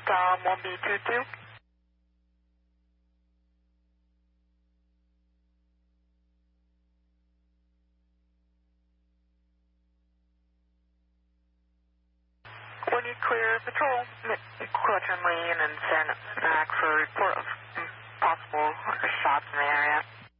Tom 1B22. When you clear patrol, clutch and lean and send back for a report of possible shots in the area.